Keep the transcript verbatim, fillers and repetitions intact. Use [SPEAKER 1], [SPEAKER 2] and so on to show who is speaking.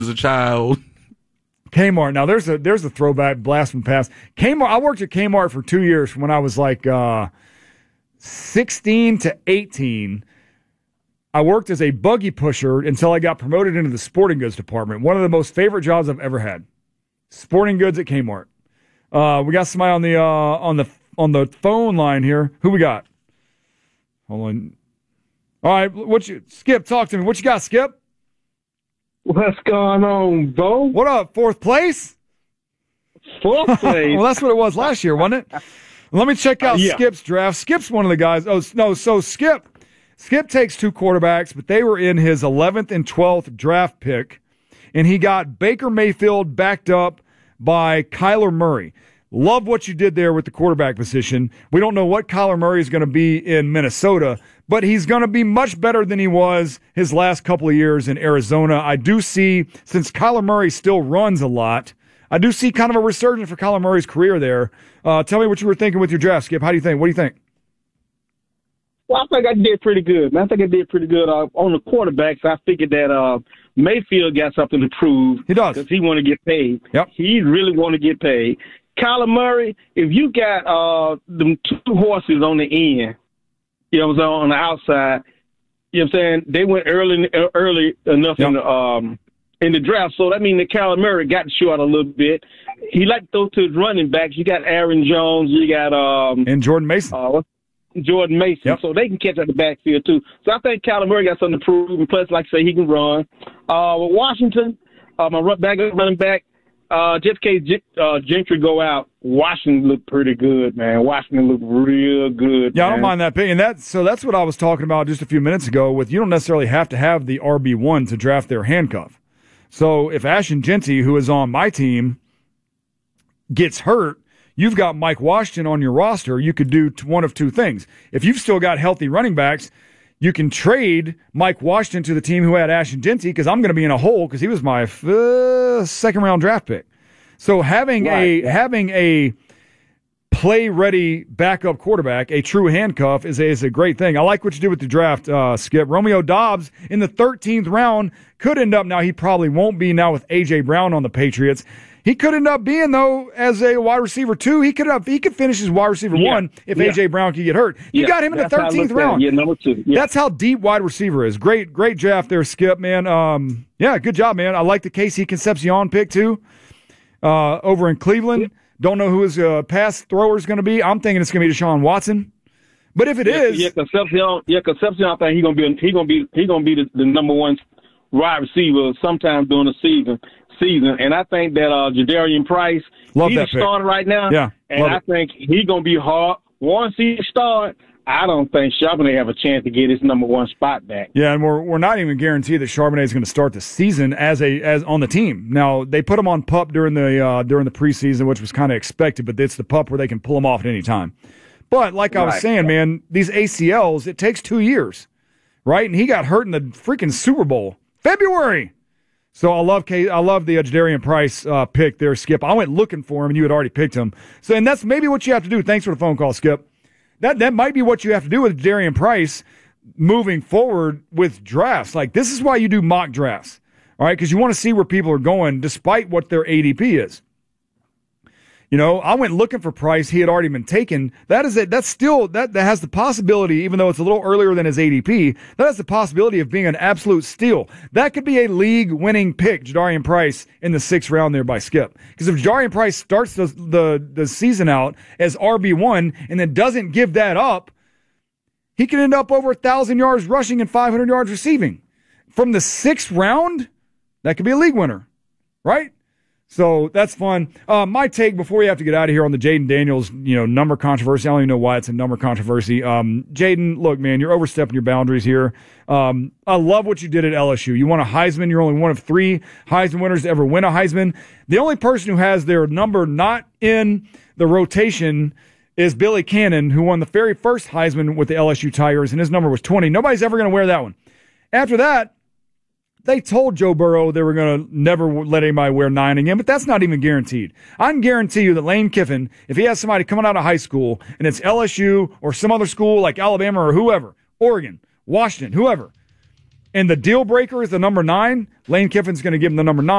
[SPEAKER 1] as a child.
[SPEAKER 2] Kmart. Now there's a there's a throwback blast from the past. Kmart. I worked at Kmart for two years from when I was like uh, sixteen to eighteen. I worked as a buggy pusher until I got promoted into the sporting goods department. One of the most favorite jobs I've ever had. Sporting goods at Kmart. Uh, we got somebody on the uh, on the on the phone line here. Who we got? Hold on. All right, what you Skip? Talk to me. What you got, Skip?
[SPEAKER 3] What's going on, Bo?
[SPEAKER 2] What up? Fourth place?
[SPEAKER 3] Fourth place.
[SPEAKER 2] Well, that's what it was last year, wasn't it? Let me check out
[SPEAKER 3] uh, yeah.
[SPEAKER 2] Skip's draft. Skip's one of the guys. Oh no, so Skip. Skip takes two quarterbacks, but they were in his eleventh and twelfth draft pick, and he got Baker Mayfield backed up by Kyler Murray. Love what you did there with the quarterback position. We don't know what Kyler Murray is going to be in Minnesota, but he's going to be much better than he was his last couple of years in Arizona. I do see, since Kyler Murray still runs a lot, I do see kind of a resurgence for Kyler Murray's career there. Uh, tell me what you were thinking with your draft, Skip. How do you think? What do you think?
[SPEAKER 3] Well, I think I did pretty good, man. I think I did pretty good uh, on the quarterbacks. I figured that uh, Mayfield got something to prove.
[SPEAKER 2] He does.
[SPEAKER 3] Because he want to get paid.
[SPEAKER 2] Yep.
[SPEAKER 3] He really want to get paid. Kyler Murray, if you got uh, them two horses on the end, you know what I'm saying, on the outside, you know what I'm saying, they went early early enough
[SPEAKER 2] yep.
[SPEAKER 3] in the um, in the draft. So that means that Kyler Murray got to show out a little bit. He liked those two running backs. You got Aaron Jones. You got um,
[SPEAKER 2] and Jordan Mason.
[SPEAKER 3] Uh, Jordan Mason,
[SPEAKER 2] yep.
[SPEAKER 3] so they can catch out the backfield too. So I think Kyler Murray got something to prove, and plus, like I say, he can run. Uh, with Washington, uh, my run back running back, uh, just in case uh, Gentry go out, Washington looked pretty good, man. Washington looked real good.
[SPEAKER 2] Yeah,
[SPEAKER 3] man.
[SPEAKER 2] I don't mind that pick, and that so that's what I was talking about just a few minutes ago. With you don't necessarily have to have the R B one to draft their handcuff. So if Ashton Genty, who is on my team, gets hurt, you've got Mike Washington on your roster. You could do one of two things. If you've still got healthy running backs, you can trade Mike Washington to the team who had Ashton Genty, because I'm going to be in a hole because he was my uh, second round draft pick. So having
[SPEAKER 3] right,
[SPEAKER 2] a
[SPEAKER 3] yeah.
[SPEAKER 2] having a play ready backup quarterback, a true handcuff, is a, is a great thing. I like what you did with the draft, uh, Skip. Romeo Doubs in the thirteenth round could end up, now he probably won't be now with A J Brown on the Patriots. He could end up being, though, as a wide receiver two. He could have, he could finish as wide receiver
[SPEAKER 3] yeah.
[SPEAKER 2] one if
[SPEAKER 3] yeah.
[SPEAKER 2] A J Brown could get hurt. You
[SPEAKER 3] yeah.
[SPEAKER 2] got him in
[SPEAKER 3] That's
[SPEAKER 2] the thirteenth round.
[SPEAKER 3] Yeah, number two. Yeah.
[SPEAKER 2] That's how deep wide receiver is. Great, great draft there, Skip, man. Um, yeah, good job, man. I like the Casey Concepcion pick too. Uh, over in Cleveland, yeah. Don't know who his uh, pass thrower is going to be. I'm thinking it's going to be Deshaun Watson. But if it
[SPEAKER 3] yeah,
[SPEAKER 2] is,
[SPEAKER 3] yeah, Concepcion, yeah, Concepcion, I think he's going to be, he going to be, he going to be the, the number one wide receiver sometime during the season. Season, and I think that uh, Jadarian Price,
[SPEAKER 2] love
[SPEAKER 3] he's
[SPEAKER 2] that
[SPEAKER 3] a
[SPEAKER 2] pick.
[SPEAKER 3] starter right now.
[SPEAKER 2] Yeah,
[SPEAKER 3] and I
[SPEAKER 2] it.
[SPEAKER 3] think he's gonna be hard. Once he start, I don't think Charbonnet have a chance to get his number one spot back.
[SPEAKER 2] Yeah, and we're we're not even guaranteed that Charbonnet is going to start the season as a as on the team. Now they put him on PUP during the uh, during the preseason, which was kind of expected, but it's the PUP where they can pull him off at any time. But like I was
[SPEAKER 3] right.
[SPEAKER 2] saying, man, these A C Ls, it takes two years, right? And he got hurt in the freaking Super Bowl, February. So I love K- I love the uh, Jadarian Price uh, pick there, Skip. I went looking for him, and you had already picked him. So, and that's maybe what you have to do. Thanks for the phone call, Skip. That that might be what you have to do with Jadarian Price moving forward with drafts. Like, this is why you do mock drafts, all right? Because you want to see where people are going, despite what their A D P is. You know, I went looking for Price. He had already been taken. That is it. That's still, that, that has the possibility, even though it's a little earlier than his A D P, that has the possibility of being an absolute steal. That could be a league-winning pick, Jadarian Price, in the sixth round there by Skip. Because if Jadarian Price starts the, the, the season out as R B one and then doesn't give that up, he could end up over one thousand yards rushing and five hundred yards receiving. From the sixth round, that could be a league winner, right? So that's fun. Uh, my take before we have to get out of here on the Jaden Daniels, you know, number controversy. I don't even know why it's a number controversy. Um, Jaden, look, man, you're overstepping your boundaries here. Um, I love what you did at L S U. You won a Heisman. You're only one of three Heisman winners to ever win a Heisman. The only person who has their number not in the rotation is Billy Cannon, who won the very first Heisman with the L S U Tigers, and his number was twenty. Nobody's ever going to wear that one. After that, they told Joe Burrow they were going to never let anybody wear nine again, but that's not even guaranteed. I can guarantee you that Lane Kiffin, if he has somebody coming out of high school and it's L S U or some other school like Alabama or whoever, Oregon, Washington, whoever, And the deal breaker is the number nine. Lane Kiffin's going to give him the number nine.